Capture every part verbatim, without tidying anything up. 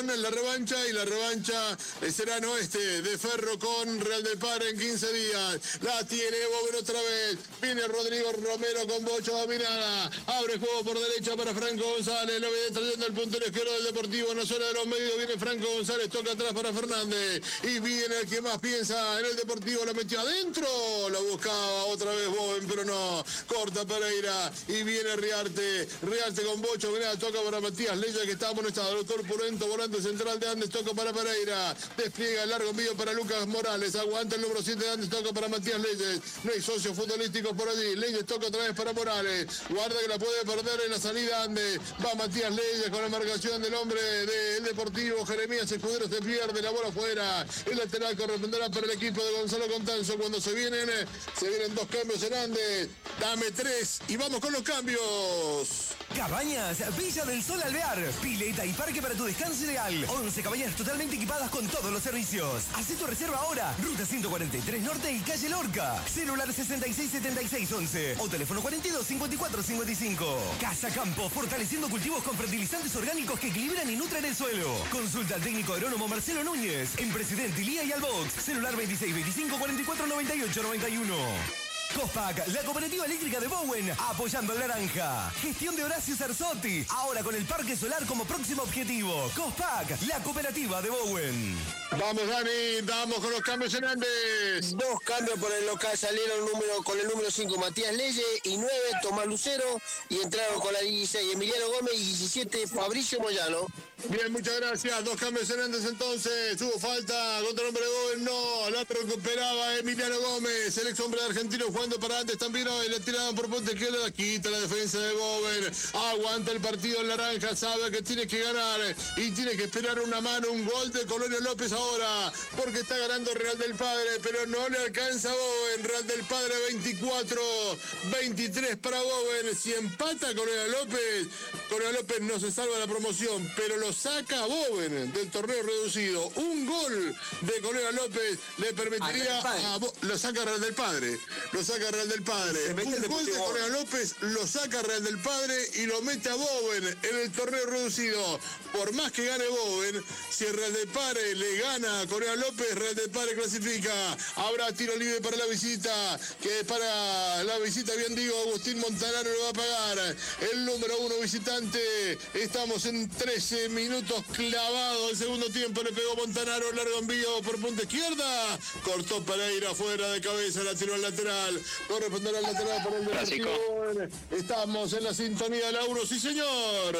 con la revancha, y la revancha será en Oeste de Ferro con Real del Padre en quince días. La tiene Bowen otra vez. Viene Rodrigo Romero con Bocho dominada. Abre juego por derecha para Franco González. Lo viene trayendo el puntero izquierdo del Deportivo en la zona de los medios. Viene Franco González, toca atrás para Fernández. Y viene el que más piensa en el Deportivo. La metió adentro. La buscaba otra vez Bowen, pero no. Corta Pereira. Y viene Riarte. Riarte con Bocho. Viene, toca para Matías Leyes, que está amonestado. El corpulento volante central de Andes. Toca para Pereira. Despliega el largo envío para Lucas Morales. Aguanta el número siete de Andes. Toca para Matías Leyes. No hay socios futbolísticos por allí. Leyes toca otra vez para Morales. Guarda que la puede perder en la salida Andes. Va Matías Leyes con la marcación del hombre del Deportivo. Jeremías Escudero se pierde. La bola afuera. El lateral corresponderá para el equipo de Gonzalo Contanzo. Cuando se vienen, se vienen dos cambios en Andes. Dame tres y vamos con los cambios. Cabañas Villa del Sol Alvear. Pileta y parque para tu descanso ideal. once cabañas totalmente equipadas con todos los servicios. Haz tu reserva ahora. Ruta ciento cuarenta y tres Norte y calle Lorca. Celular sesenta y seis setenta y seis once o teléfono cuarenta y dos cincuenta y cuatro cincuenta y cinco. Casa Campo, fortaleciendo cultivos con fertilizantes orgánicos que equilibran y nutren el suelo. Consulta al técnico agrónomo Marcelo Núñez en Presidente Ilía y Albox. Celular veintiséis veinticinco cuarenta y cuatro noventa y ocho noventa y uno. Cospac, la cooperativa eléctrica de Bowen, apoyando al naranja. Gestión de Horacio Cerzotti, ahora con el parque solar como próximo objetivo. Cospac, la cooperativa de Bowen. Vamos, Dani, vamos con los cambios en Andes. Dos cambios por el local, salieron número, con el número cinco Matías Leyes y nueve Tomás Lucero, y entraron con la dieciséis Emiliano Gómez y diecisiete Fabricio Moyano. Bien, muchas gracias. Dos cambios en Andes entonces. Hubo falta contra el hombre de Bowen, no. La recuperaba Emiliano Gómez, el ex hombre argentino jugando para Andes también hoy. Le tiraban por punta izquierda, quita la defensa de Bowen. Aguanta el partido en naranja, sabe que tiene que ganar y tiene que esperar una mano, un gol de Colonia López ahora, porque está ganando Real del Padre, pero no le alcanza a Bowen. Real del Padre veinticuatro veintitrés para Bowen. Si empata Colonia López, Colonia López no se salva la promoción, pero lo saca Bowen del torneo reducido. Un gol de Colonia López le permitiría a Bo- lo saca Real del Padre, lo saca Real del Padre. Un gol de Colonia López lo saca Real del Padre y lo mete a Bowen en el torneo reducido. Por más que gane Bowen, si Real del Padre le gana a Colonia López, Real del Padre clasifica. Habrá tiro libre para la visita, que para la visita, bien digo, Agustín Montanaro lo va a pagar. El número uno visitante. Estamos en trece minutos clavados. El segundo tiempo le pegó Montanaro, largo envío por punta izquierda. Cortó Pereira fuera de cabeza, la tiró al lateral. Corresponderá al lateral por el Deportivo. Estamos en la sintonía de la uno, sí señor.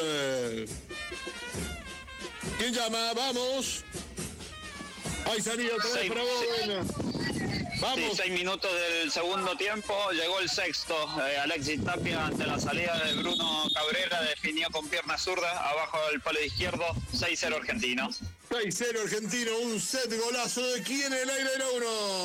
¿Quién llama? Vamos. Hay salida otra vez para Bowen. Vamos. Sí, seis minutos del segundo tiempo, llegó el sexto. Eh, Alexis Tapia, ante la salida de Bruno Cabrera, definió con pierna zurda abajo del palo izquierdo. seis cero Argentino. seis cero Argentino, un set golazo de quién en el aire de la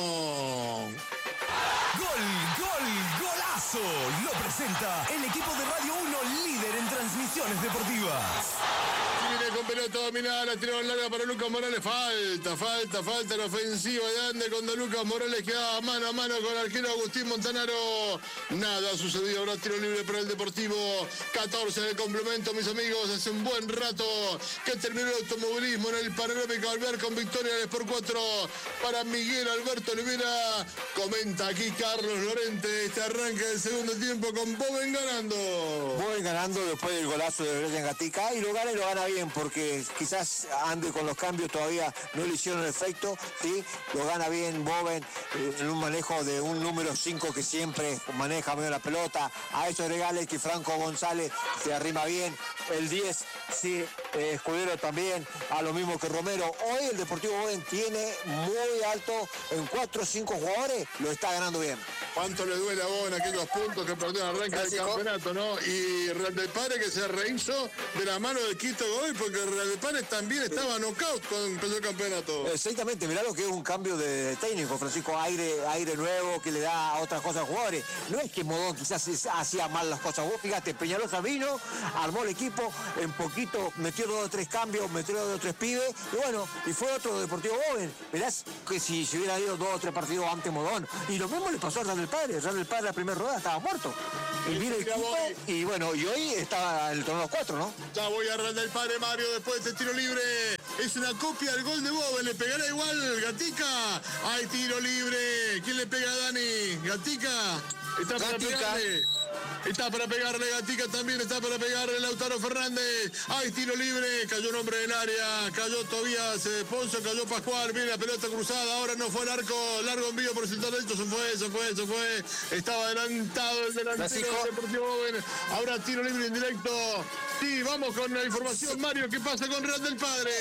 uno. Gol, gol, golazo. Lo presenta el equipo de Radio uno, líder en transmisiones deportivas. Viene con pelota dominada, la tiró larga para Lucas Morales. Falta, falta, falta la ofensiva de Andes cuando Lucas Morales quedaba mano a mano con el arquero Agustín Montanaro. Nada ha sucedido, ahora tiro libre para el Deportivo. catorce en el complemento, mis amigos. Hace un buen rato que terminó el automovilismo en el Panorámico Alvear con victoria del Sport cuatro para Miguel Alberto Olivera. Comenta aquí Carlos Lorente este arranque del segundo tiempo con Bowen ganando. Bowen ganando después del golazo de Brian Gatica, y lo gana y lo gana bien, porque quizás ande con los cambios todavía no le hicieron efecto, ¿sí? Lo gana bien Bowen eh, en un manejo de un número cinco que siempre maneja bien la pelota. A eso regales que Franco González se arrima bien. El diez, sí, eh, Escudero también, a lo mismo que Romero. Hoy el Deportivo Bowen tiene muy alto en cuatro o cinco jugadores, lo está ganando bien. ¿Cuánto le duele a Bowen aquellos puntos que perdió en el arranque del campeonato, no? Y Real del Padre que se rehizo de la mano de Quito Godoy, porque Real del Padre también estaba knockout cuando empezó el campeonato. Exactamente, mirá lo que es un cambio de técnico, Francisco, aire, aire nuevo que le da a otras cosas a jugadores. No es que Modón quizás hacía mal las cosas. Vos fíjate, Peñalosa vino, armó el equipo, en poquito metió dos o tres cambios, metió dos o tres pibes, y bueno, y fue otro Deportivo Bowen. Verás que si se hubiera ido dos o tres partidos antes Modón. Y lo mismo le pasó a Real del Padre. Real del Padre la primera rueda estaba muerto. Y vino el equipo, y bueno, y hoy estaba el torneo cuatro, ¿no? Ya voy a Real del Padre, Mario, después de este tiro libre. es una copia del gol de Boven. ¿Le pegará igual Gatica? Hay tiro libre. ¿Quién le pega a Dani? ¿Gatica? Está para Gatica. pegarle. Está para pegarle Gatica también, está para pegarle Lautaro Fernández. Hay tiro libre, cayó un hombre del área, cayó Tobías eh, Ponzo, cayó Pascual, viene la pelota cruzada, ahora no fue el arco, largo envío por el sector derecho, se fue, se fue, se fue. Estaba adelantado el delantero Francisco. del Deportivo Boven. Ahora tiro libre en directo. Sí, vamos con la información, Mario, ¿qué pasa con Real del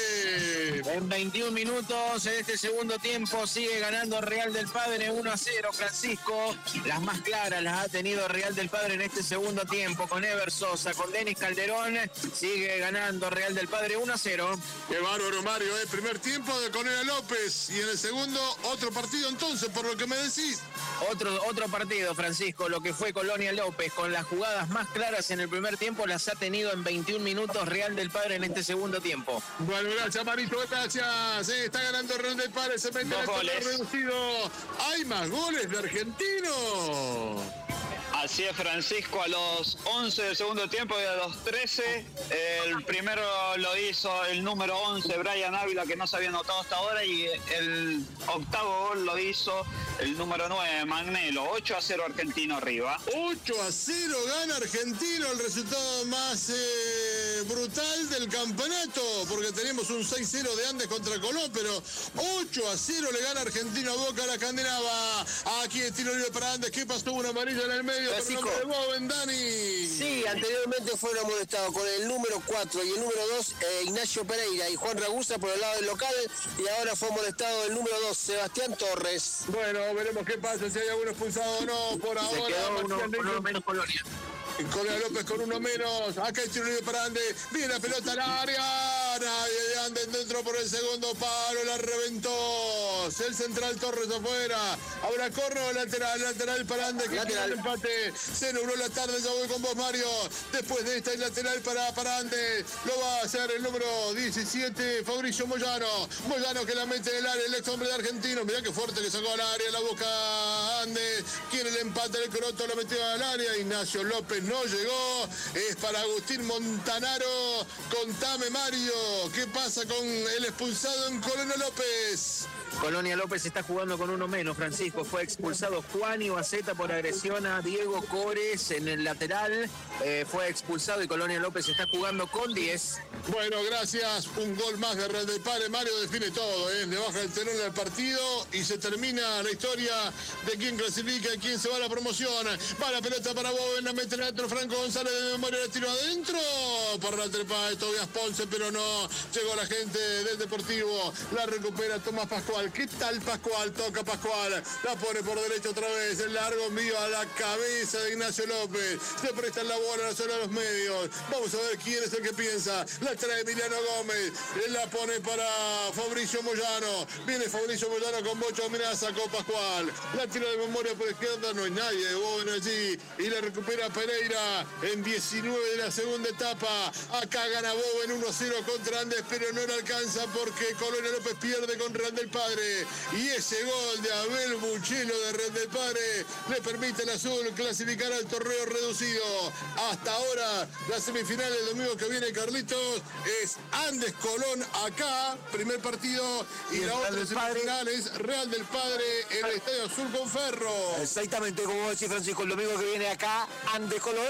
Padre? En veintiún minutos en este segundo tiempo sigue ganando Real del Padre uno a cero, Francisco. Las más claras las ha tenido Real del Padre en este segundo tiempo con Ever Sosa, con Denis Calderón. Sigue ganando Real del Padre uno a cero. Qué bárbaro, Mario, ¿eh? Primer tiempo de Cornelio López y en el segundo otro partido entonces, por lo que me decís. Otro, otro partido, Francisco, lo que fue Colonia López, con las jugadas más claras en el primer tiempo, las ha tenido en veintiún minutos Real del Padre en este segundo tiempo. Bueno, gracias, Marito, gracias. Eh, está ganando Real del Padre, se mete Dos en el goles. torneo reducido. Hay más goles de argentinos. Así es, Francisco, a los once del segundo tiempo y a los trece, el primero lo hizo el número once, Brian Ávila, que no se había anotado hasta ahora, y el octavo gol lo hizo el número nueve, Magnelo. ocho a cero Argentino arriba. ocho a cero gana Argentino, el resultado más eh, brutal del campeonato, porque tenemos un seis cero de Andes contra Colón, pero ocho a cero le gana Argentino a Boca, la candelaba. Aquí el tiro libre para Andes, ¿qué pasó? Una amarilla en el medio. Francisco. Por nombre de Boven, Dani. Sí, anteriormente fueron amonestados con el número cuatro y el número dos, eh, Ignacio Pereira y Juan Ragusa por el lado del local, y ahora fue amonestado el número dos, Sebastián Torres. Bueno, veremos qué pasa, si hay alguno expulsado o no. Por Se ahora, quedó uno, Marcial uno Nico- menos Colonia. Correa López con uno menos. Acá el tiro libre para Andes. Viene la pelota al área. Nadie de Andes dentro por el segundo palo. La reventó. El central Torres afuera. Ahora corre lateral. Lateral para Andes. Que Lateral. tiene el empate. Se nubló la tarde. Ya voy con vos, Mario. Después de esta, el lateral para, para Andes. Lo va a hacer el número diecisiete, Fabricio Moyano. Moyano que la mete en el área. El ex hombre de Argentino. Mirá qué fuerte que sacó al área. La boca Andes. Quiere el empate del Croto. Lo metió al área. Ignacio López no llegó, es para Agustín Montanaro. Contame, Mario, ¿qué pasa con el expulsado en Colonia López? Colonia López está jugando con uno menos, Francisco. Fue expulsado Juan Ibaceta por agresión a Diego Cores en el lateral. Eh, fue expulsado y Colonia López está jugando con diez. Bueno, gracias. Un gol más de Real del Padre. Mario define todo, ¿eh? Le baja el telón al partido y se termina la historia de quién clasifica y quién se va a la promoción. Va la pelota para Boven, la mete adentro Franco González de memoria, la tiro adentro. Por la trepa de Tobias Ponce, pero no. Llegó la gente del Deportivo. La recupera Tomás Pascual. ¿Qué tal Pascual? Toca Pascual. La pone por derecho otra vez. El largo envío a la cabeza de Ignacio López. Se presta la bola a la zona de los medios. Vamos a ver quién es el que piensa. La trae Emiliano Gómez. Él la pone para Fabricio Moyano. Viene Fabricio Moyano con Bocho. Mirá, sacó Pascual. La tira de memoria por izquierda. No hay nadie de Boven allí. Y la recupera Pereira en diecinueve de la segunda etapa. Acá gana Boven uno cero contra Andes, pero no le alcanza porque Colonia López pierde con Real del Padre. Y ese gol de Abel Buchelo de Real del Padre le permite al azul clasificar al torneo reducido. Hasta ahora, la semifinal del domingo que viene, Carlitos, es Andes Colón acá, primer partido, y, Y el la Real otra del Padre. semifinal es Real del Padre en el Estadio Azul con Ferro. Exactamente, como decía Francisco, el domingo que viene acá, Andes Colón,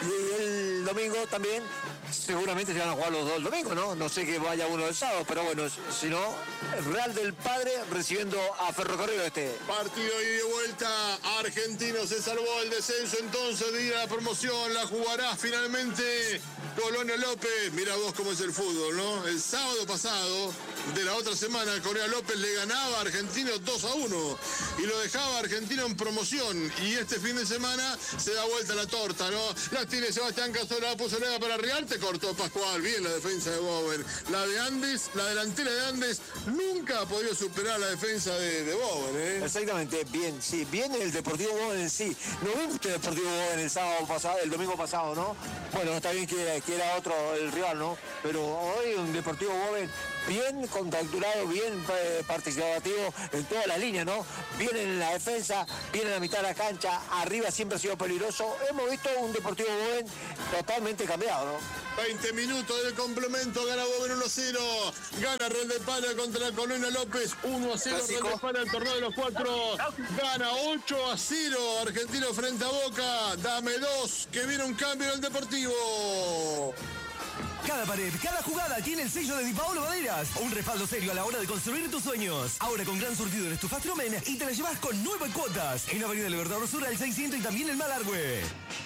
y el domingo también, seguramente se van a jugar los dos el domingo, ¿no? No sé que vaya uno el sábado, pero bueno, si no, el Real del Padre recibiendo a Ferrocarril Este. Partido y de vuelta, Argentino se salvó el descenso entonces de ir a la promoción, la jugará finalmente Colonia López. Mira vos cómo es el fútbol, ¿no? El sábado pasado de la otra semana, Colonia López le ganaba a Argentino dos a uno y lo dejaba a Argentino en promoción, y este fin de semana se da vuelta la torta, ¿no? La tiene Sebastián Casola, la puso Leda para Real, te cortó Pascual, bien la defensa de Boven. La de Andes, la delantera de Andes nunca ha podido superar la defensa de, de Boven, ¿eh? Exactamente, bien, sí, bien el Deportivo Boven en sí. ¿No ven usted el Deportivo Boven el sábado pasado, el domingo pasado, no? Bueno, está bien que, que era otro el rival, ¿no? Pero hoy un Deportivo Boven Boven bien contracturado, bien eh, participativo en toda la línea, ¿no? Bien en la defensa, bien en la mitad de la cancha, arriba siempre ha sido peligroso. Hemos visto un Deportivo Boven totalmente cambiado, ¿no? veinte minutos del complemento, gana Boven uno a cero, gana Real del Padre contra la Colonia López uno a cero, Real del Padre el torneo de los cuatro, gana ocho a cero, Argentino frente a Boca, dame dos, que viene un cambio en el Deportivo. Cada pared, cada jugada tiene el sello de Di Paolo Maderas. Un respaldo serio a la hora de construir tus sueños. Ahora con gran surtido en estufas Tromen y te la llevas con nueve cuotas. En Avenida Libertador Sur al seiscientos y también en Malargüe.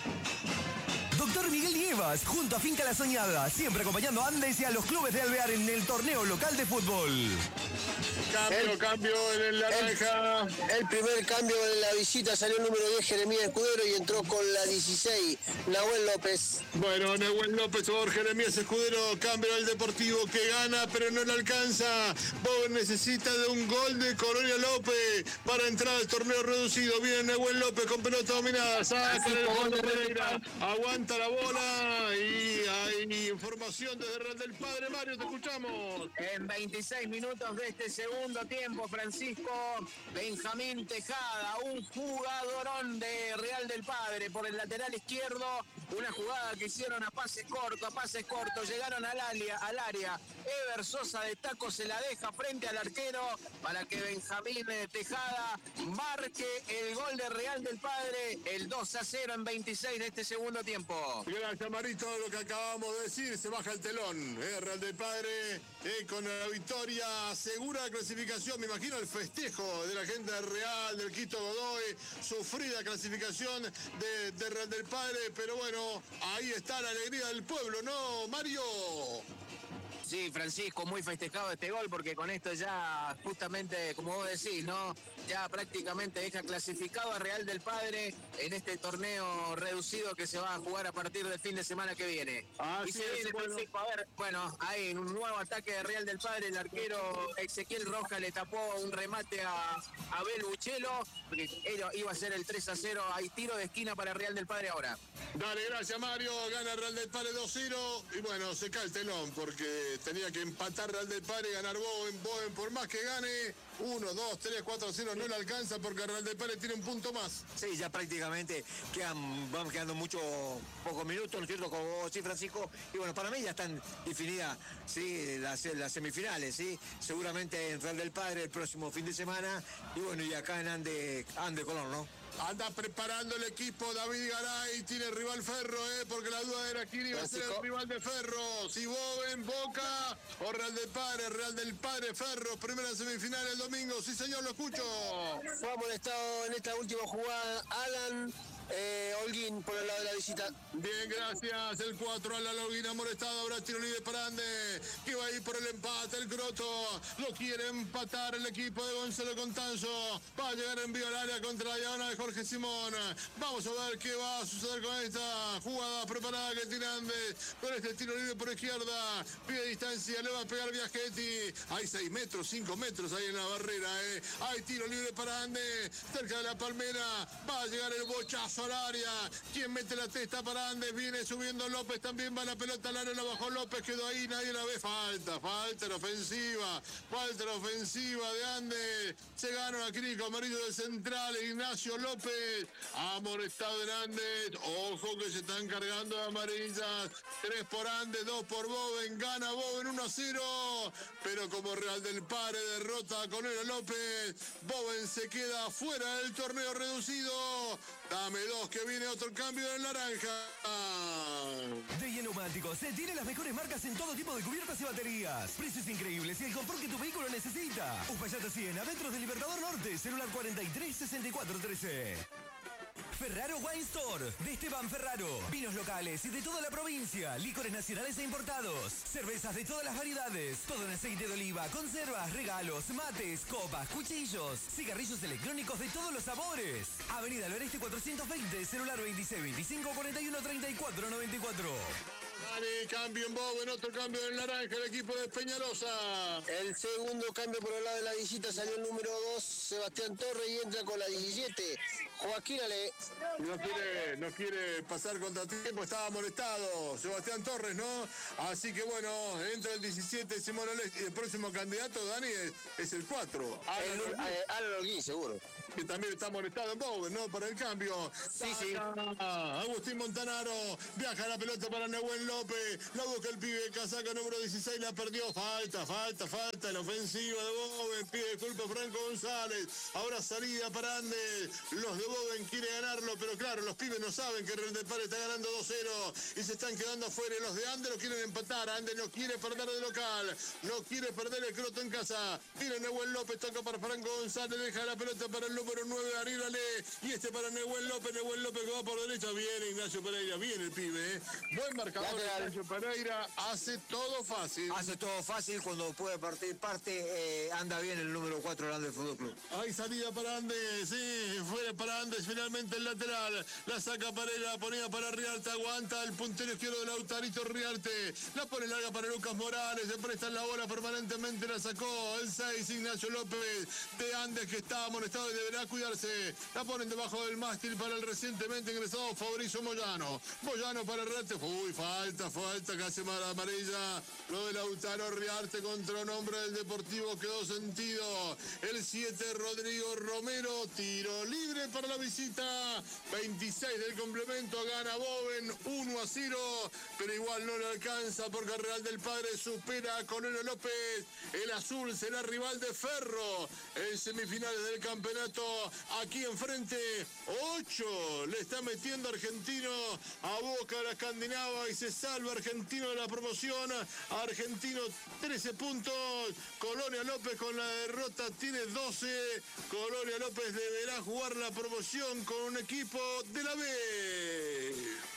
Doctor Miguel Nievas, junto a Finca La Soñada, siempre acompañando a Andes y a los clubes de Alvear en el torneo local de fútbol. Cambio, el, cambio en el naranja. El, el primer cambio en la visita salió el número diez, Jeremías Escudero, y entró con la dieciséis, Nahuel López. Bueno, Nahuel López por Jeremías Escudero, cambio al Deportivo que gana, pero no le alcanza. Boven necesita de un gol de Colonia López para entrar al torneo reducido. Viene Nahuel López con pelota dominada, saca el gol de Pereira, aguanta la bola y hay información desde Real del Padre. Mario, te escuchamos. En veintiséis minutos de este segundo tiempo, Francisco, Benjamín Tejada, un jugadorón de Real del Padre por el lateral izquierdo, una jugada que hicieron a pases cortos, a pases cortos, llegaron al área, al área. Ever Sosa de taco se la deja frente al arquero para que Benjamín Tejada marque el gol de Real del Padre, el dos a cero en veintiséis de este segundo tiempo. Gracias, Marito, lo que acabamos de decir, se baja el telón. Eh, Real del Padre eh, con la victoria asegura la clasificación. Me imagino el festejo de la gente del Real, del Quito Godoy, sufrida clasificación de, de Real del Padre, pero bueno, ahí está la alegría del pueblo, ¿no, Mario? Sí, Francisco, muy festejado este gol porque con esto ya justamente, como vos decís, ¿no? Ya prácticamente deja clasificado a Real del Padre en este torneo reducido que se va a jugar a partir del fin de semana que viene. Ah, y sí, se viene, bueno. Francisco, a ver, bueno, hay un nuevo ataque de Real del Padre, el arquero Ezequiel Rojas le tapó un remate a Abel Buchelo, porque él iba a ser el tres a cero, hay tiro de esquina para Real del Padre ahora. Dale, gracias, Mario, gana Real del Padre dos cero y bueno, se cae el telón porque tenía que empatar Real del Padre y ganar Boven. Boven, por más que gane, uno, dos, tres, cuatro, cero, no le alcanza porque Real del Padre tiene un punto más. Sí, ya prácticamente quedan, van quedando muchos, pocos minutos, ¿no es cierto? Como vos decís, Francisco. Y bueno, para mí ya están definidas, sí, las, las semifinales, sí. Seguramente en Real del Padre el próximo fin de semana. Y bueno, y acá en Ande, Ande Colón, ¿no? Anda preparando el equipo David Garay, tiene rival Ferro, eh, porque la duda era quién iba a ser el rival de Ferro, si Boven, Boca o Real del Padre. Real del Padre, Ferro, primera semifinal el domingo, sí señor, lo escucho. Fue amonestado en esta última jugada Alan eh, Holguín por el lado de la visita. Bien, gracias, el cuatro a la Holguín amonestado, ahora tiro libre para Ande, que va a ir por el empate, el Croto, lo quiere empatar el equipo de Gonzalo Contanzo, va a llegar en vivo al área contra la diagonal de Jorge Simón. Vamos a ver qué va a suceder con esta jugada preparada que tiene Andes, con este tiro libre por izquierda, pide distancia, le va a pegar Biaschetti, hay seis metros, cinco metros ahí en la barrera, eh. Hay tiro libre para Andes, cerca de la palmera, va a llegar el bochazo al área, quien mete la testa para Andes, viene subiendo López, también va la pelota al área, la bajó López, quedó ahí, nadie la ve, falta, falta en ofensiva, falta en ofensiva de Andes, se gana aquí con amarillo del central, Ignacio López, amonestado en Andes, ojo que se están cargando de amarillas, tres por Andes, dos por Boven, gana Boven uno a cero, pero como Real del Padre derrota a Colonia López, Boven se queda fuera del torneo reducido. Dame dos, que viene otro cambio en naranja. D I E Neumáticos se tiene las mejores marcas en todo tipo de cubiertas y baterías. Precios increíbles y el confort que tu vehículo necesita. Uspallata cien, adentro del Libertador Norte, celular cuarenta y tres sesenta y cuatro trece. Ferraro Wine Store, de Esteban Ferraro. Vinos locales y de toda la provincia. Licores nacionales e importados. Cervezas de todas las variedades. Todo en aceite de oliva, conservas, regalos, mates, copas, cuchillos. Cigarrillos electrónicos de todos los sabores. Avenida Loreste cuatrocientos veinte, celular veintiséis veinticinco cuarenta y uno treinta y cuatro noventa y cuatro. Dani, cambio en Bowen, otro cambio en naranja, el equipo de Peñalosa. El segundo cambio por el lado de la visita salió el número dos, Sebastián Torres, y entra con la diecisiete, Joaquín Ale. No quiere, no quiere pasar contratiempo, estaba molestado Sebastián Torres, ¿no? Así que bueno, entra el diecisiete, Simón Olés, y el próximo candidato, Dani, es, es el cuatro. Alan Olguín, seguro. Que también está molestado en Bowen, ¿no? Para el cambio. Sí, sí. Agustín Montanaro, viaja la pelota para Nehuen López, la busca el pibe, casaca número dieciséis, la perdió. Falta, falta, falta, en la ofensiva de Bowen, pide disculpa Franco González. Ahora salida para Andes. Los de Bowen quieren ganarlo, pero claro, los pibes no saben que Real del Padre está ganando dos cero y se están quedando afuera. Los de Andes lo quieren empatar. Andes no quiere perder de local, no quiere perder el croto en casa. Mira Nehuen López, toca para Franco González, deja la pelota para el número nueve, Ariel Ale, y este para Nehuen López, Nehuen López que va por derecha. Viene Ignacio Pereira, viene el pibe, ¿eh? Buen marcador. Ignacio Pereira hace todo fácil. Hace todo fácil cuando puede partir parte, eh, anda bien el número cuatro del Andes Fútbol Club. Hay salida para Andes, sí, fuera para Andes, finalmente el lateral, la saca Pereira, ponía para Riarte, aguanta el puntero izquierdo de Lautarito Riarte, la pone larga para Lucas Morales, se presta la bola permanentemente, la sacó el seis, Ignacio López de Andes, que está amonestado y deberá cuidarse, la ponen debajo del mástil para el recientemente ingresado Fabricio Moyano, Moyano para Riarte, uy, falta, falta, casi mala amarilla, lo de Lautaro Riarte contra un hombre del Deportivo quedó sentido, el siete Rodrigo Romero, tiro libre para la visita, veintiséis del complemento, gana Bowen uno a cero, pero igual no le alcanza porque Real del Padre supera a Colero López, el azul será rival de Ferro en semifinales del campeonato, aquí enfrente ocho le está metiendo Argentino a Boca la Escandinava y se salva Argentino de la promoción, Argentino trece puntos, Colonia López con la derrota tiene doce, Colonia López deberá jugar la promoción con un equipo de la B.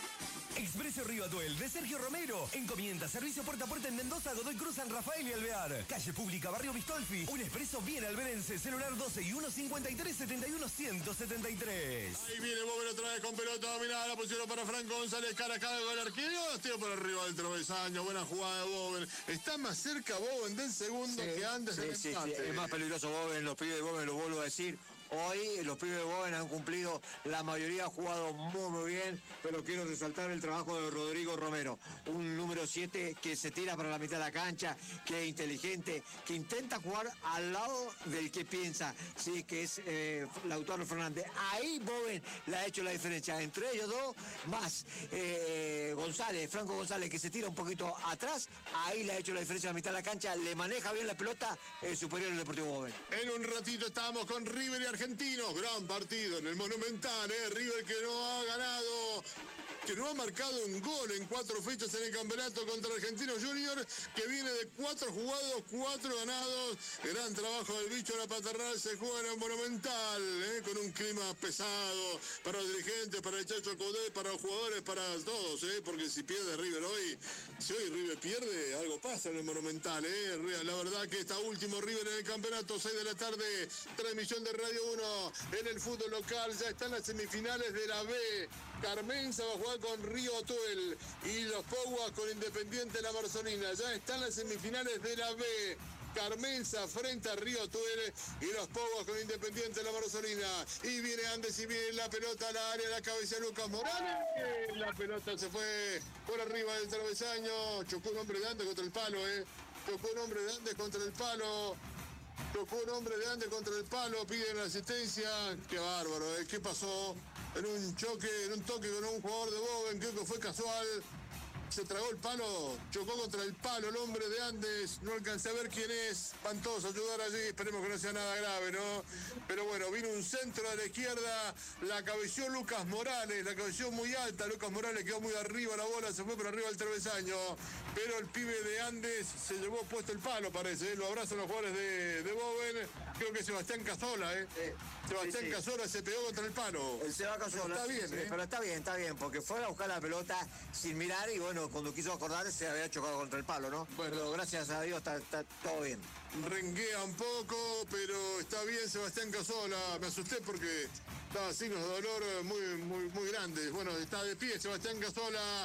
Expreso Río Atuel de Sergio Romero. Encomienda servicio puerta a puerta en Mendoza, Godoy Cruz, San Rafael y Alvear. Calle Pública, Barrio Vistolfi. Un expreso bien alberense. Celular doce y uno cincuenta y tres setenta y uno ciento setenta y tres. Ahí viene Bowen otra vez con pelota dominada. La pusieron para Franco González. Cara a cara con el arquero. Tiro por arriba del travesaño. Buena jugada de Bowen. Está más cerca Bowen del segundo sí, que antes sí, del sí, empate. Sí, es más peligroso Bowen. Los pibes de Bowen, lo vuelvo a decir. Hoy los pibes de Bowen han cumplido, la mayoría ha jugado muy muy bien, pero quiero resaltar el trabajo de Rodrigo Romero, un número siete que se tira para la mitad de la cancha, que es inteligente, que intenta jugar al lado del que piensa, sí, que es eh, Lautaro Fernández. Ahí Bowen le ha hecho la diferencia, entre ellos dos, más eh, González, Franco González, que se tira un poquito atrás, ahí le ha hecho la diferencia a la mitad de la cancha, le maneja bien la pelota, el superior del Deportivo Bowen. En un ratito estamos con River y Argentino, gran partido en el Monumental, ¿eh? River que no ha ganado, que no ha marcado un gol en cuatro fechas en el campeonato contra Argentinos Junior, que viene de cuatro jugados, cuatro ganados, gran trabajo del bicho de la Paternal, se juega en el Monumental, ¿eh? Con un clima pesado para los dirigentes, para el Chacho Coudet, para los jugadores, para todos, ¿eh? Porque si pierde River hoy, si hoy River pierde, algo pasa en el Monumental, ¿eh? La verdad que está último River en el campeonato, seis de la tarde, transmisión de Radio uno en el fútbol local, ya están las semifinales de la B. Carmenza va a jugar con Río Atuel y los Pouas con Independiente La Marzonina. Ya están las semifinales de la B. Carmenza frente a Río Atuel y los Pouas con Independiente La Marzonina. Y viene Andes y viene la pelota al área, la cabeza de Lucas Morales. La pelota se fue por arriba del travesaño. Chocó un hombre de Andes contra el palo, eh. Chocó un hombre de Andes contra el palo. Tocó un hombre de Andes contra el palo, piden asistencia. Qué bárbaro, ¿eh? ¿Qué pasó? En un choque, en un toque con un jugador de Bowen, creo que fue casual. Se tragó el palo, chocó contra el palo el hombre de Andes, no alcancé a ver quién es, van todos a ayudar allí, esperemos que no sea nada grave, ¿no? Pero bueno, vino un centro de la izquierda, la cabeció Lucas Morales, la cabeció muy alta, Lucas Morales quedó muy arriba, la bola se fue por arriba del travesaño, pero el pibe de Andes se llevó puesto el palo, parece, ¿eh? Lo abrazan los jugadores de, de Bowen, creo que Sebastián Casola, ¿eh? Sí, Sebastián sí, sí. Casola se pegó contra el palo. El Seba Casola, está bien, sí, ¿eh? Pero está bien, está bien, porque fue a buscar la pelota sin mirar y bueno, cuando quiso acordar se había chocado contra el palo, ¿no? Bueno, pero gracias a Dios está, está todo bien. Renguea un poco, pero está bien Sebastián Casola. Me asusté porque estaba signos de dolor muy, muy, muy grandes. Bueno, está de pie Sebastián Casola.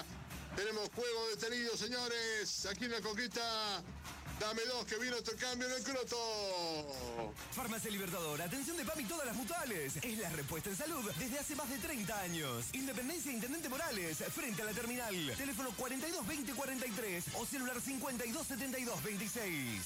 Tenemos juego detenido, señores. Aquí en la Conquista. Dame dos, que viene otro cambio en el Croto. Farmacia Libertador, atención de P A M y todas las mutuales. Es la respuesta en salud desde hace más de treinta años. Independencia Intendente Morales, frente a la terminal. Teléfono cuarenta y dos veinte cuarenta y tres o celular cincuenta y dos setenta y dos veintiséis.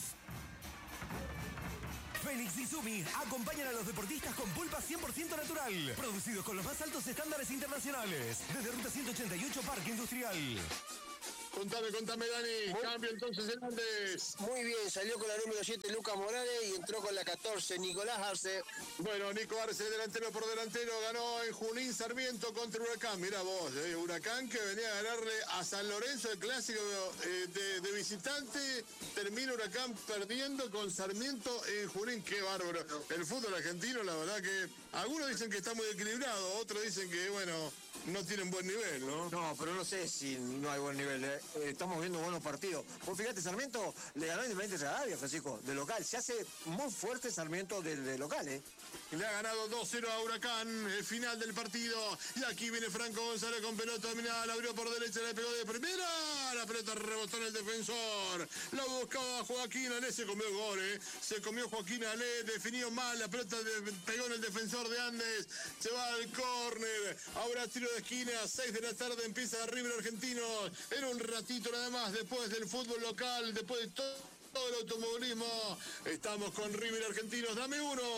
Fénix y Sumi acompañan a los deportistas con pulpa cien por ciento natural. Producidos con los más altos estándares internacionales. Desde Ruta ciento ochenta y ocho, Parque Industrial. Contame, contame, Dani. Muy, Cambio entonces Hernández. Muy bien, salió con la número siete Lucas Morales y entró con la catorce Nicolás Arce. Bueno, Nico Arce, delantero por delantero, ganó en Junín Sarmiento contra Huracán. Mirá vos, eh, Huracán que venía a ganarle a San Lorenzo, el clásico eh, de, de visitante. Termina Huracán perdiendo con Sarmiento en Junín. Qué bárbaro. El fútbol argentino, la verdad que algunos dicen que está muy equilibrado, otros dicen que, bueno, no tienen buen nivel, ¿no? No, pero no sé si no hay buen nivel, ¿eh? Eh, estamos viendo buenos partidos. Vos fíjate, Sarmiento le ganó Independiente Rivadavia, Francisco, de local. Se hace muy fuerte Sarmiento de, de local, ¿eh? Le ha ganado dos cero a Huracán, el final del partido. Y aquí viene Franco González con pelota dominada, la abrió por derecha, le pegó de primera. La pelota rebotó en el defensor. La buscaba Joaquín Ale, se comió el gol, ¿eh? Se comió Joaquín Ale, definió mal, la pelota de, pegó en el defensor de Andes. Se va al córner. Ahora tiro de esquina, seis de la tarde empieza River Argentino. Era un ratito nada más después del fútbol local, después de todo. Todo el automovilismo, estamos con River Argentinos, dame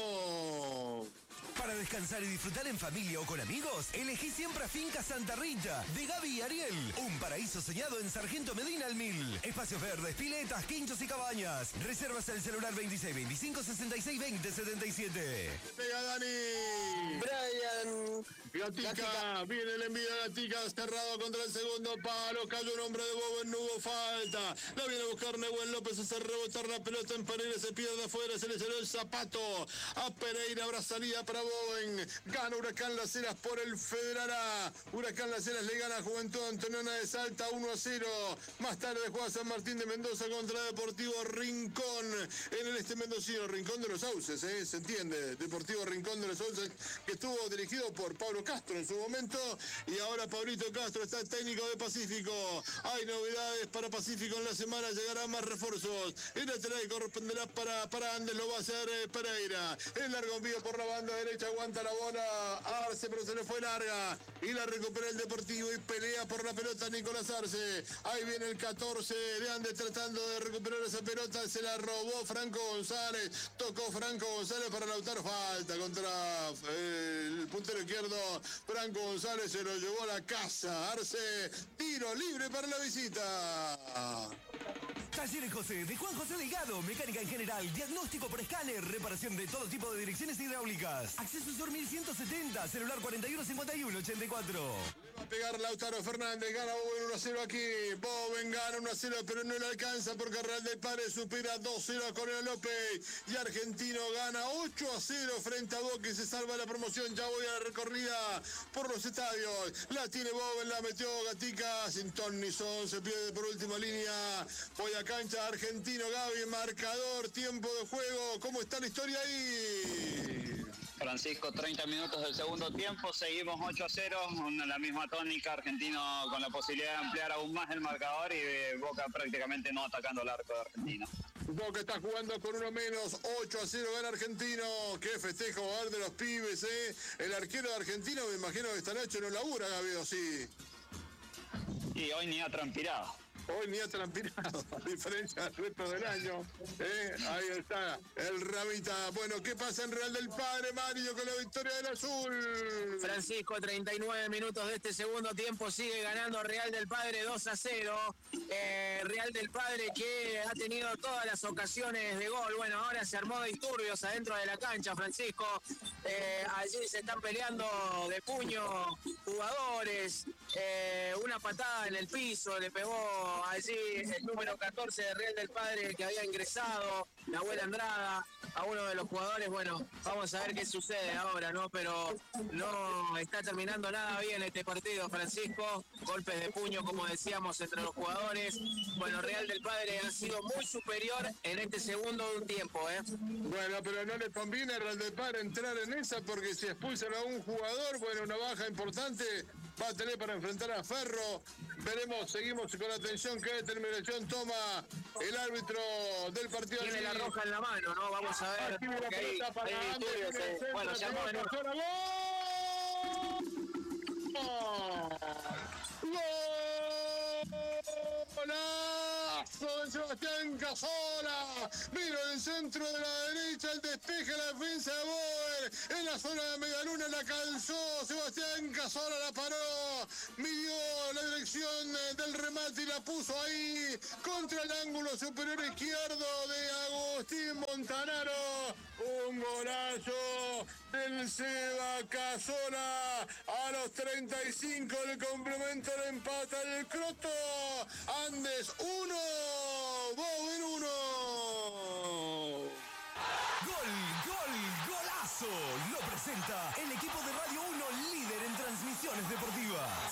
uno. Para descansar y disfrutar en familia o con amigos, elegí siempre a Finca Santa Rita, de Gaby y Ariel. Un paraíso soñado en Sargento Medina al Mil. Espacios verdes, piletas, quinchos y cabañas. Reservas al celular veintiséis veinticinco sesenta y seis veinte setenta y siete. Pega Dani. Brian. Gatica, Gatica, viene el envío de Gatica, cerrado contra el segundo palo. Cayó un hombre de Bowen, no hubo falta. La viene a buscar Nehuen López, hace rebotar la pelota en Pereira, se pierde afuera, se le salió el zapato a Pereira, habrá salida para Bowen. Gana Huracán Las Heras por el Federal A. Huracán Las Heras le gana a Juventud Antoniana de Salta uno a cero. Más tarde juega San Martín de Mendoza contra Deportivo Rincón en el este mendocino, Rincón de los Sauces, ¿eh? Se entiende, Deportivo Rincón de los Sauces, que estuvo dirigido por Pablo Castro en su momento, y ahora Pablito Castro está el técnico de Pacífico. Hay novedades para Pacífico en la semana, llegarán más refuerzos. El lateral corresponderá para, para Andes, lo va a hacer eh, Pereira. El largo envío por la banda derecha, aguanta la bola Arce, pero se le fue larga y la recupera el Deportivo y pelea por la pelota Nicolás Arce. Ahí viene el catorce de Andes tratando de recuperar esa pelota, se la robó Franco González, tocó Franco González para Lautaro, falta contra eh, el puntero izquierdo. Franco González se lo llevó a la casa. Arce, tiro libre para la visita. Talleres José, de Juan José Delgado, mecánica en general, diagnóstico por escáner, reparación de todo tipo de direcciones hidráulicas. Acceso Sur mil ciento setenta, celular cuarenta y uno cincuenta y uno ochenta y cuatro. Le va a pegar Lautaro Fernández, gana Bowen uno a cero aquí. Bowen gana uno a cero, pero no le alcanza porque Real del Padre supera dos a cero a Coronel López. Y Argentino gana ocho a cero frente a Boca y se salva la promoción. Ya voy a la recorrida por los estadios. La tiene Bowen, la metió Gatica, sin ton ni son, se pierde por última línea. Voy a cancha Argentino, Gaby, marcador, tiempo de juego. ¿Cómo está la historia ahí? Francisco, treinta minutos del segundo tiempo, seguimos ocho a cero, una, la misma tónica, Argentino con la posibilidad de ampliar aún más el marcador y Boca prácticamente no atacando el arco de Argentino. Boca está jugando con uno menos, ocho a cero gana Argentino. Qué festejo va a haber de los pibes, ¿eh? El arquero de Argentino, me imagino que esta noche no labura, Gaby, ¿o sí? Y hoy ni ha transpirado. Hoy ni ha transpirado, a diferencia del resto del año. ¿eh? Ahí está el Ramita. Bueno, ¿qué pasa en Real del Padre, Mario, con la victoria del Azul? Francisco, treinta y nueve minutos de este segundo tiempo, sigue ganando Real del Padre dos a cero. Eh, Real del Padre que ha tenido todas las ocasiones de gol. Bueno, ahora se armó disturbios adentro de la cancha, Francisco. Eh, allí se están peleando de puño jugadores. Eh, una patada en el piso, le pegó allí el número catorce de Real del Padre que había ingresado, Nahuel Andrada, a uno de los jugadores. Bueno, vamos a ver qué sucede ahora, ¿no? Pero no está terminando nada bien este partido, Francisco. Golpes de puño, como decíamos, entre los jugadores. Bueno, Real del Padre ha sido muy superior en este segundo tiempo, ¿eh? Bueno, pero no le conviene a Real del Padre entrar en esa porque si expulsan a un jugador, bueno, una baja importante, va a tener para enfrentar a Ferro. Veremos, seguimos con atención qué determinación toma el árbitro del partido. Tiene la roja en la mano, ¿no? Vamos a ver. Aquí la pelota para Andes, eh. Bueno, ya más o menos. ¡Golazo de Sebastián Cazorla! Mira en el centro de la derecha, el despeje de la defensa de Boer. En la zona de medialuna la calzó Sebastián Cazorla, la paró. Midió la dirección del remate y la puso ahí contra el ángulo superior izquierdo de Agustín Montanaro. Un golazo del Seba Cazorla a los treinta y cinco del complemento del empate del Croto. Andes uno, Bowen uno. Gol, gol, golazo. Lo presenta el equipo de Radio uno, líder en transmisiones deportivas.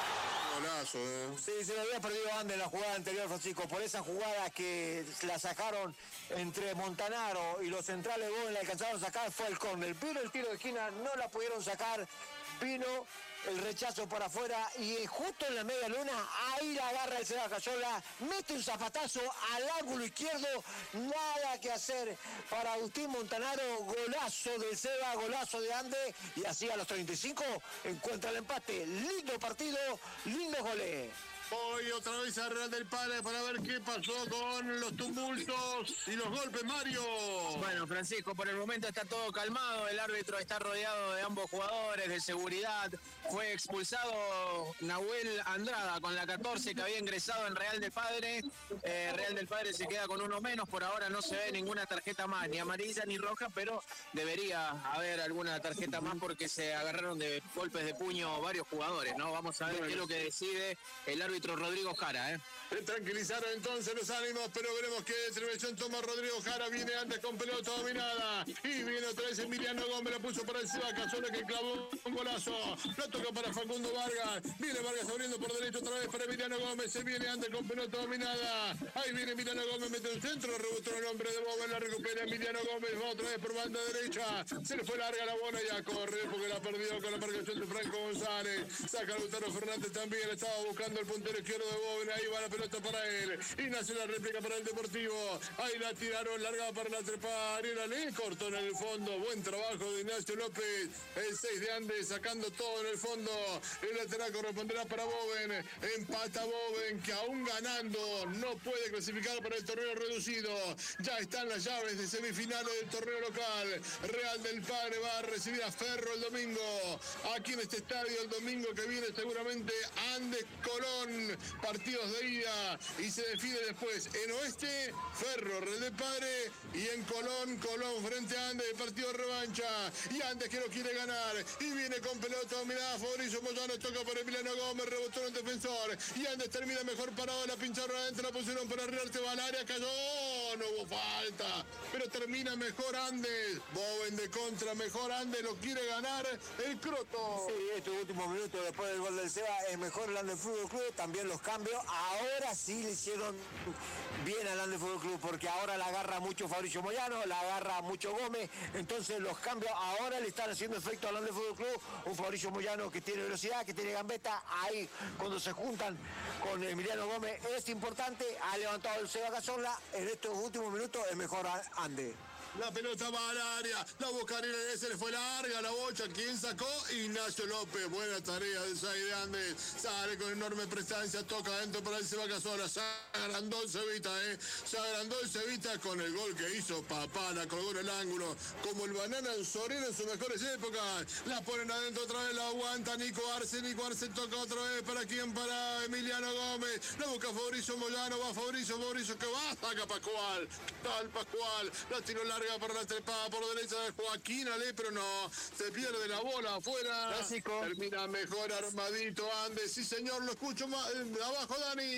Golazo, eh. Sí, se lo había perdido Andes en la jugada anterior, Francisco, por esa jugada que la sacaron entre Montanaro y los centrales. Bowen la alcanzaron a sacar, fue el córner, pero el tiro de esquina no la pudieron sacar. Vino el rechazo para afuera y justo en la media luna, ahí la agarra el Seba Cazorla, mete un zapatazo al ángulo izquierdo, nada que hacer para Agustín Montanaro, golazo del Seba, golazo de Andes, y así a los treinta y cinco encuentra el empate. Lindo partido, lindos goles. Hoy otra vez a Real del Padre para ver qué pasó con los tumultos y los golpes, Mario. Bueno, Francisco, por el momento está todo calmado, el árbitro está rodeado de ambos jugadores, de seguridad. Fue expulsado Nahuel Andrada con la catorce que había ingresado en Real del Padre. Eh, Real del Padre se queda con uno menos, por ahora no se ve ninguna tarjeta más, ni amarilla ni roja, pero debería haber alguna tarjeta más porque se agarraron de golpes de puño varios jugadores, ¿no? Vamos a ver qué es lo que decide el árbitro Rodrigo Jara, ¿eh? Tranquilizaron entonces los ánimos, pero veremos qué determinación toma Rodrigo Jara. Viene antes con pelota dominada y viene otra vez Emiliano Gómez, la puso para el Seba Cazorla que clavó un golazo. La toca para Facundo Vargas. Viene Vargas abriendo por derecho otra vez para Emiliano Gómez. Se viene antes con pelota dominada. Ahí viene Emiliano Gómez, mete un centro, rebotó el hombre de Bowen, la recupera Emiliano Gómez. Va otra vez por banda derecha. Se le fue larga la bola y a correr porque la perdió con la marcación de Franco González. Saca Lautaro Fernández también. Estaba buscando el puntero izquierdo de Bowen. Ahí va la pelota para él. Ignacio la réplica para el Deportivo. Ahí la tiraron, larga para la trepada. Ariela le cortó en el fondo. Buen trabajo de Ignacio López. El seis de Andes sacando todo en el fondo. El lateral corresponderá para Bowen. Empata Bowen que aún ganando no puede clasificar para el torneo reducido. Ya están las llaves de semifinales del torneo local. Real del Padre va a recibir a Ferro el domingo. Aquí en este estadio el domingo que viene seguramente Andes Colón. Partidos de ida y se define después en Oeste, Ferro, Real del Padre, y en Colón, Colón frente a Andes, el partido de revancha, y Andes que lo quiere ganar, y viene con pelota dominada, Fabricio Moyano, toca por Emiliano Gómez, rebotó en el defensor, y Andes termina mejor parado, la pincharon adentro, la pusieron para arriba, se va al área, cayó, no hubo falta, pero termina mejor Andes, Bowen de contra, mejor Andes, lo quiere ganar el Croto. Sí, estos últimos minutos después del gol del Seba es mejor el Andes Fútbol Club, también los cambios, ahora sí le hicieron bien al Andes Fútbol Club, porque ahora la agarra mucho Fabricio Moyano, la agarra mucho Gómez, entonces los cambios ahora le están haciendo efecto al Andes Fútbol Club, un Fabricio Moyano que tiene velocidad, que tiene gambeta, ahí cuando se juntan con Emiliano Gómez es importante, ha levantado el Seba Cazorla, en estos últimos minutos es mejor Andes. La pelota va al área, la Bocarina se le fue larga la bocha, ¿quién sacó? Ignacio López, buena tarea de seis de Andes, sale con enorme prestancia, toca adentro para el Seba Cazorla, se agrandó el Cevita, eh, se agrandó el Cevita con el gol que hizo papá, la colgó en el ángulo, como el Banana Sorino en sus mejores épocas, la ponen adentro otra vez, la aguanta Nico Arce, Nico Arce toca otra vez, ¿para quién? Para Emiliano Gómez, la busca Fabricio Moyano, va Fabricio, Fabricio que va, saca Pascual, tal Pascual, la tiró larga para la trepada por derecha de Joaquín Ale, pero no, se pierde la bola afuera. Clásico. Termina mejor armadito Andes, sí señor, lo escucho más abajo,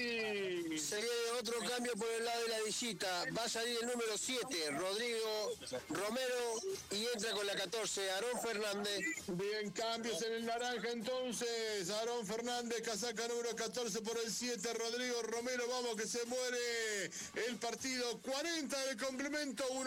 Dani. Se viene otro cambio por el lado de la visita. Va a salir el número siete, Rodrigo Romero, y entra con la catorce, Aarón Fernández. Bien, cambios en el naranja entonces. Aarón Fernández, casaca número catorce por el siete, Rodrigo Romero, vamos que se muere el partido. cuarenta del complemento, uno para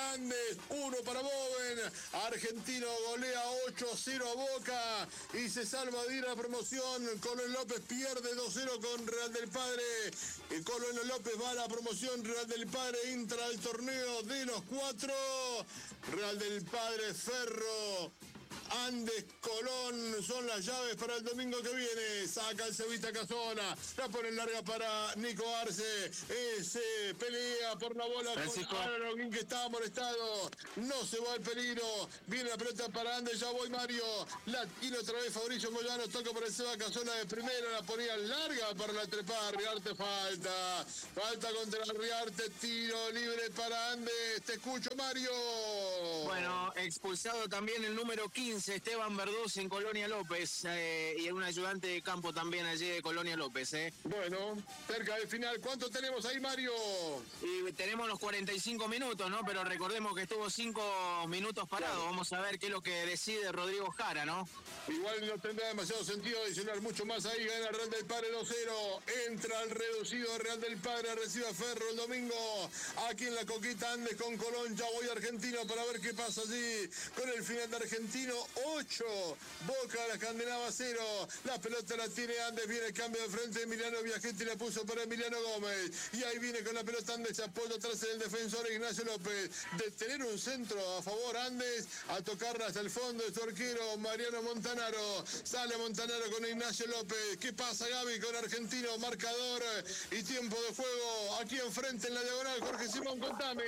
Andes, uno para Boven. Argentino golea ocho a cero a Boca y se salva de ir a la promoción. Colón López pierde dos cero con Real del Padre. El Colón López va a la promoción. Real del Padre entra al torneo de los cuatro. Real del Padre, Ferro, Andes, Colón son las llaves para el domingo que viene. Saca el Cevita Casona, la pone larga para Nico Arce. Ese pelea por la bola Francisco. con Aaron, que estaba molestado. No se va el peligro. Viene la pelota para Andes, ya voy Mario. La tiene otra vez Fabricio Moyano, toca por el Seba Casona de primera, la ponía larga para la trepada. Riarte falta. Falta contra el Riarte, tiro libre para Andes. Te escucho, Mario. Bueno, expulsado también el número quince, Esteban Verduz en Colonia López, eh, y un ayudante de campo también allí de Colonia López. Eh. Bueno, cerca del final, ¿cuánto tenemos ahí, Mario? Y tenemos los cuarenta y cinco minutos, ¿no? Pero recordemos que estuvo cinco minutos parado. Claro. Vamos a ver qué es lo que decide Rodrigo Jara, ¿no? Igual no tendrá demasiado sentido adicionar mucho más ahí. Gana Real del Padre dos cero. Entra el reducido Real del Padre, recibe a Ferro el domingo. Aquí en la Coquita Andes con Colón. Ya voy Argentino para ver qué pasa allí con el final de Argentino. ocho. Boca la condenaba cero. La pelota la tiene Andes. Viene el cambio de frente. Emiliano Viajete la puso para Emiliano Gómez. Y ahí viene con la pelota Andes. Se apoya atrás el defensor Ignacio López. De tener un centro a favor Andes. A tocarla hasta el fondo de su arquero Mariano Montanaro. Sale Montanaro con Ignacio López. ¿Qué pasa, Gaby, con Argentino? Marcador y tiempo de juego. Aquí enfrente en la diagonal. Jorge Simón, contame.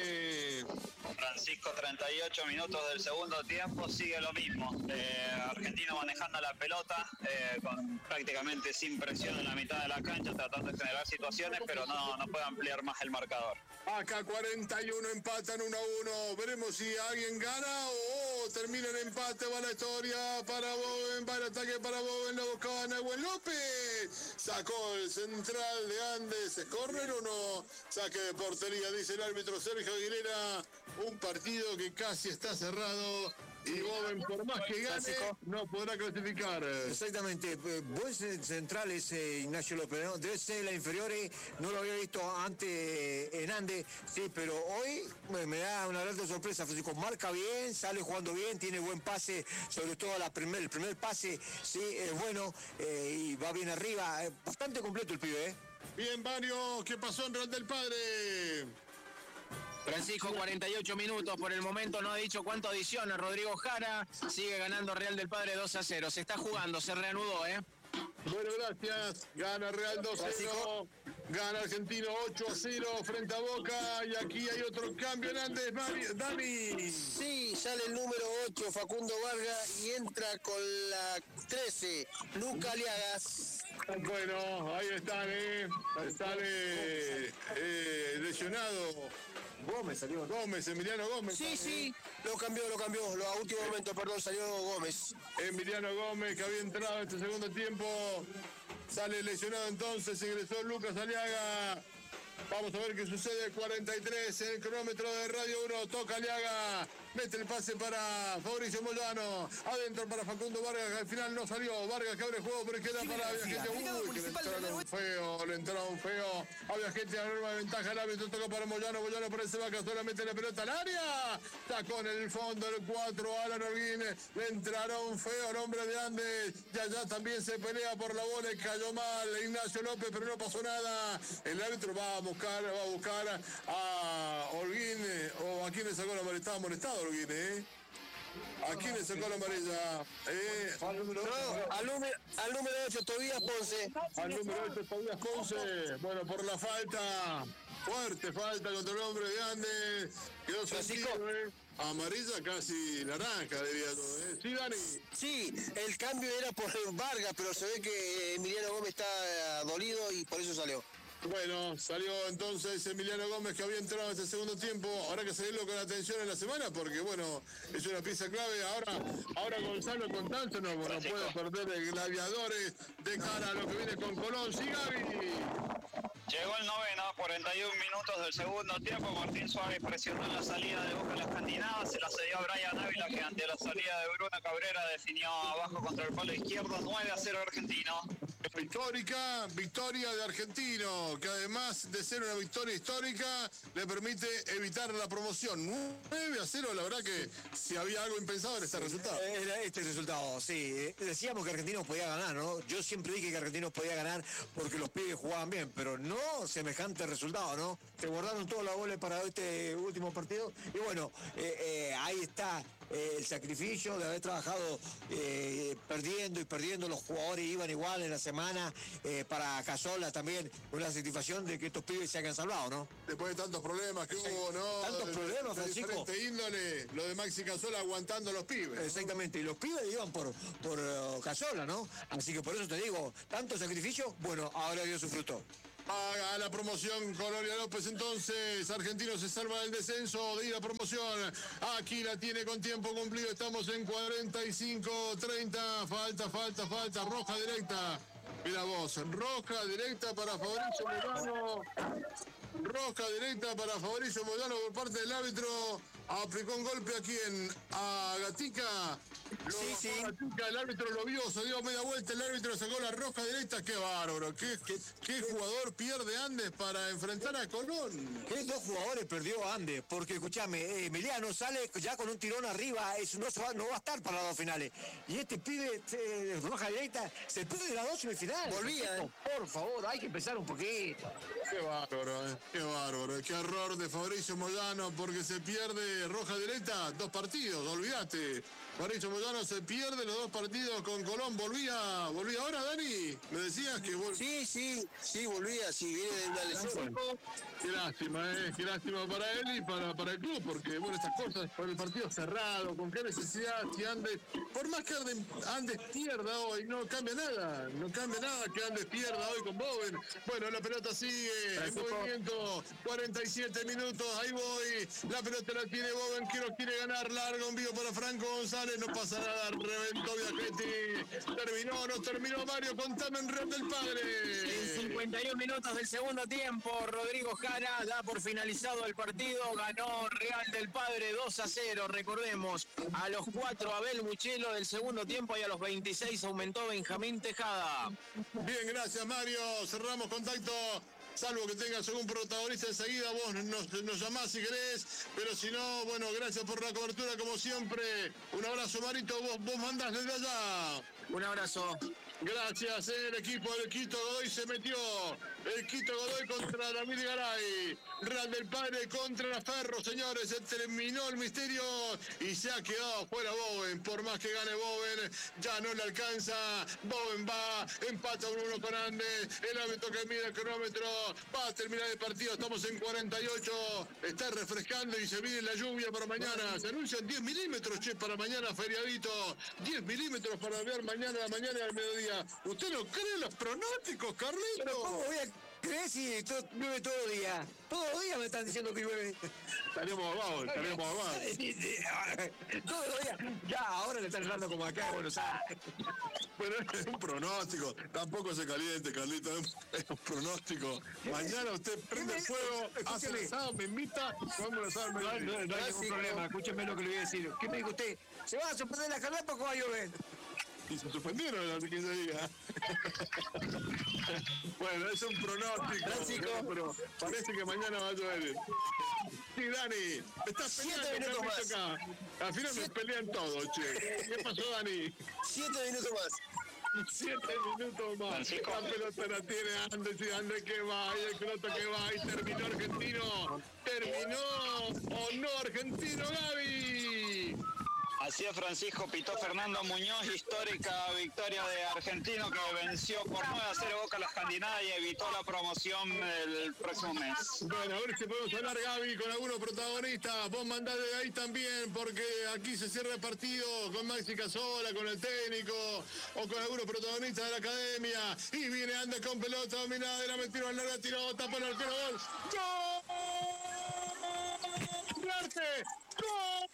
Francisco, treinta y ocho minutos del segundo tiempo, sigue lo mismo. Eh, Argentino manejando la pelota, eh, con prácticamente sin presión en la mitad de la cancha, tratando de generar situaciones, pero no, no puede ampliar más el marcador. Acá cuarenta y uno empatan uno a uno. Veremos si alguien gana o termina en empate. Va la historia para Boven, va el ataque para Boven, lo buscaba Nahuel López. Sacó el central de Andes. ¿Es córner o no? Saque de portería, dice el árbitro Sergio Aguilera. Un partido que casi está cerrado. Y Boven, por más que gane, no podrá clasificar. Exactamente. Buen central es eh, Ignacio López, ¿no? Debe ser la inferior, eh, no lo había visto antes en Andes, sí, pero hoy me, me da una gran sorpresa. Francisco marca bien, sale jugando bien, tiene buen pase, sobre todo la primer, el primer pase, sí, es bueno, eh, y va bien arriba. Eh, bastante completo el pibe, ¿eh? Bien, Mario, ¿qué pasó en Real del Padre? Francisco, cuarenta y ocho minutos, por el momento no ha dicho cuánto adiciona Rodrigo Jara, sigue ganando Real del Padre dos a cero, se está jugando, se reanudó, ¿eh? Bueno, gracias, gana Real dos a cero, gana Argentino ocho a cero frente a Boca, y aquí hay otro cambio en Andes, Dani. Sí, sale el número ocho, Facundo Vargas, y entra con la trece, Luca Aliagas. Bueno, ahí están, ¿eh? Sale eh, lesionado. Gómez salió. Gómez, Emiliano Gómez. Sí, sí, lo cambió, lo cambió, lo, a último momento, perdón, salió Gómez. Emiliano Gómez, que había entrado en este segundo tiempo, sale lesionado entonces, ingresó Lucas Aliaga. Vamos a ver qué sucede. cuarenta y tres en el cronómetro de Radio uno. Toca Aliaga. Mete el pase para Fabricio Moyano. Adentro para Facundo Vargas. Al final no salió. Vargas que abre juego por izquierda para Viajete. Uy, que le entraron feo. Le entraron feo. A Viajete a enorme ventaja. El árbitro tocó para Moyano. Moyano por el Seba Casona. Mete la pelota al área. Tacó en el fondo el cuatro. Alan Orguín. Le entraron feo al hombre de Andes. Y allá también se pelea por la bola. Y cayó mal Ignacio López, pero no pasó nada. El árbitro va a buscar, va a buscar a Orguín. O a quien le sacó la amarilla. Estaba molestado Orguín, ¿eh? ¿A quién le sacó la amarilla? Eh, no, al número, al número ocho, Tobías Ponce. Al número ocho, Tobías Ponce. Bueno, por la falta, fuerte falta contra el hombre de Andes. Quedó sentido, ¿eh? Amarilla casi naranja, diría todo, ¿eh? Sí, Dani. Sí, el cambio era por Vargas, pero se ve que Emiliano Gómez está dolido y por eso salió. Bueno, salió entonces Emiliano Gómez, que había entrado en este segundo tiempo. Habrá que seguirlo con atención en la semana porque, bueno, es una pieza clave. Ahora ahora Gonzalo Constanzo no, no puede perder de Gladiadores de cara a lo que viene con Colón. Sí, Gaby. Llegó el noveno, cuarenta y un minutos del segundo tiempo. Martín Suárez presionó en la salida de Boca a la escandinava. Se la cedió a Brian Ávila, que ante la salida de Bruno Cabrera definió abajo contra el palo izquierdo. nueve a cero Argentino. Histórica, victoria de Argentino, que además de ser una victoria histórica, le permite evitar la promoción. nueve a cero, la verdad que si había algo impensado era este resultado. Era este resultado, sí. Decíamos que Argentinos podía ganar, ¿no? Yo siempre dije que Argentinos podía ganar porque los pibes jugaban bien, pero no semejante resultado, ¿no? Se guardaron todos los goles para este último partido y bueno, eh, eh, ahí está eh, el sacrificio de haber trabajado eh, perdiendo y perdiendo, los jugadores iban igual en la semana, eh, para Casola también una satisfacción de que estos pibes se hayan salvado, ¿no? Después de tantos problemas que hubo, ¿no? Tantos De- problemas, de Francisco. diferente índole, lo de Maxi Casola aguantando a los pibes. ¿no? Exactamente, y los pibes iban por, por uh, Casola, ¿no? Así que por eso te digo, tanto sacrificio, bueno, ahora dio su fruto. A la promoción Colonia López, entonces Argentino se salva del descenso de ir a promoción. Aquí la tiene con tiempo cumplido, estamos en cuarenta y cinco treinta, falta, falta, falta, roja directa. Mira vos, roja directa para Fabricio Moyano. Roja directa para Fabricio Moyano por parte del árbitro. Aplicó un golpe a quien, a Gatica. Lo Sí, bajó sí. Gatica, el árbitro lo vio, se dio media vuelta, el árbitro sacó la roja directa. Qué bárbaro, qué, qué, qué jugador pierde Andes para enfrentar a Colón. ¿Qué dos jugadores perdió Andes? Porque, escúchame, eh, Emiliano sale ya con un tirón arriba, es, no, se va, no va a estar para las dos finales. Y este pibe, eh, roja directa, se pierde las dos semifinales. Volvía, ¿eh? Por favor, hay que empezar un poquito. Qué bárbaro, eh, qué bárbaro, qué error de Fabricio Moyano porque se pierde roja directa, dos partidos, olvídate. Fabricio Moyano se pierde los dos partidos con Colón, volvía, volvía ahora, Dani, me decías que vol- Sí, sí, sí, volvía, sí, viene de una lesión. Qué lástima, eh, qué lástima para él y para, para el club, porque bueno, estas cosas, por el partido cerrado, con qué necesidad, si Andes, por más que Andes, Andes pierda hoy, no cambia nada, no cambia nada que Andes pierda hoy con Boven. Bueno, la pelota sigue en movimiento, cuarenta y siete minutos, ahí voy, la pelota la tiene Boven, que no quiere ganar, largo envío para Franco González, no pasa nada, reventó Viajetti, terminó, no terminó Mario, contame en Real del En Padre. cincuenta y un minutos del segundo tiempo, Rodrigo Jara da por finalizado el partido, ganó Real del Padre dos a cero, recordemos, a los cuatro Abel Muchelo del segundo tiempo y a los veintiséis aumentó Benjamín Tejada. Bien, gracias Mario, cerramos contacto. Salvo que tengas algún protagonista enseguida, vos nos, nos llamás si querés, pero si no, bueno, gracias por la cobertura como siempre. Un abrazo, Marito, vos, vos mandás desde allá. Un abrazo. Gracias, eh, el equipo del Quito Godoy se metió. El Quito Godoy contra Ramírez Garay. Real del Padre contra la Ferro, señores. Se terminó el misterio y se ha quedado fuera Boven. Por más que gane Boven, ya no le alcanza. Boven va, empata uno uno con Andes. El árbitro que mide el cronómetro va a terminar el partido. Estamos en cuarenta y ocho. Está refrescando y se viene la lluvia para mañana. Se anuncian diez milímetros, che, para mañana, feriadito. diez milímetros para ver mañana, a la mañana y al mediodía. ¿Usted no cree los pronósticos, Carlito? Pero ¿cómo voy a creer si to- llueve todo el día? Todos los días me están diciendo que llueve. Estaremos abajo, estaremos abajo. Todos los días. Ya, ahora le están hablando como acá en Buenos Aires. Bueno, es un pronóstico. Tampoco se caliente, Carlito. Es un, es un pronóstico. Mañana usted prende el fuego, hace el asado, me invita, vamos a asado al No, mediodía. no, no hay ningún problema, escúcheme lo que le voy a decir. ¿Qué me dijo usted? ¿Se va a sorprender la calapa o va a llover? Y se suspendieron los quince días. Bueno, es un pronóstico. Francisco. Pero parece que mañana va a llover. Sí, Dani, me estás peleando, Siete minutos Carlito, más. acá. Al final me pelean todos, che. ¿Qué pasó, Dani? Siete minutos más. Siete minutos más. Francisco. La pelota la tiene Andes y Andes que va. Y el pelota que va. Y terminó Argentino. Terminó o no Argentino, Gaby. Así es, Francisco, pitó Fernando Muñoz, histórica victoria de Argentino que venció por nueve a cero Boca a la Escandinavia y evitó la promoción el próximo mes. Bueno, a ver si podemos hablar, Gaby, con algunos protagonistas. Vos mandás de ahí también, porque aquí se cierra el partido con Maxi Casola, con el técnico, o con algunos protagonistas de la academia. Y viene Andes con pelota dominada, y la metió al larga, tiró, tapa el arquero, gol. ¡Gol! ¡Arte! ¡Gol!